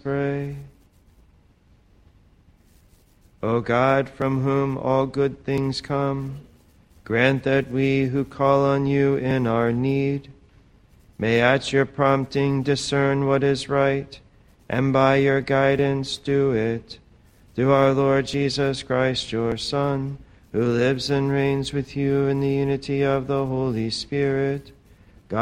pray. O God, from whom all good things come, grant that we who call on you in our need may at your prompting discern what is right, and by your guidance do it. Through our Lord Jesus Christ, your Son, who lives and reigns with you in the unity of the Holy Spirit,